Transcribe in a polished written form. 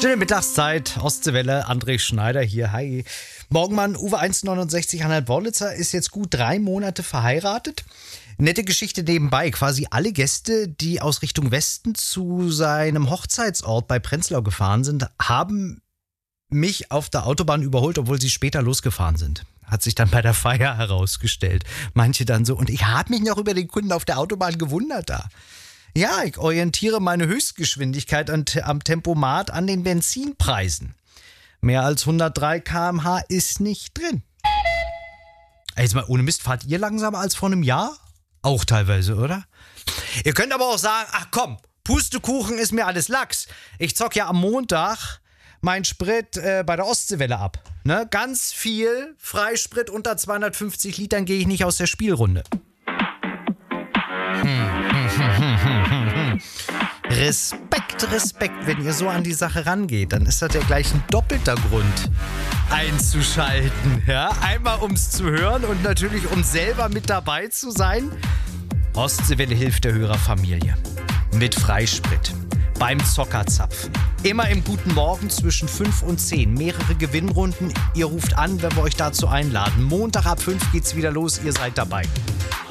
Schöne Mittagszeit, Ostseewelle, André Schneider hier, hi. Morgenmann, Uwe 169, Hannah Wollitzer ist jetzt gut 3 Monate verheiratet. Nette Geschichte nebenbei, quasi alle Gäste, die aus Richtung Westen zu seinem Hochzeitsort bei Prenzlau gefahren sind, haben mich auf der Autobahn überholt, obwohl sie später losgefahren sind. Hat sich dann bei der Feier herausgestellt. Manche dann so, und ich habe mich noch über den Kunden auf der Autobahn gewundert da. Ja, ich orientiere meine Höchstgeschwindigkeit am Tempomat an den Benzinpreisen. Mehr als 103 km/h ist nicht drin. Jetzt mal ohne Mist, fahrt ihr langsamer als vor einem Jahr? Auch teilweise, oder? Ihr könnt aber auch sagen, ach komm, Pustekuchen ist mir alles Lachs. Ich zock ja am Montag mein Sprit bei der Ostseewelle ab. Ne? Ganz viel Freisprit unter 250 Litern gehe ich nicht aus der Spielrunde. Respekt, wenn ihr so an die Sache rangeht, dann ist das ja gleich ein doppelter Grund einzuschalten. Ja? Einmal ums zu hören und natürlich um selber mit dabei zu sein. Ostseewelle hilft der Hörerfamilie mit Freisprit beim Zockerzapfen. Immer im guten Morgen zwischen 5 und 10. Mehrere Gewinnrunden. Ihr ruft an, wenn wir euch dazu einladen. Montag ab 5 geht's wieder los, ihr seid dabei.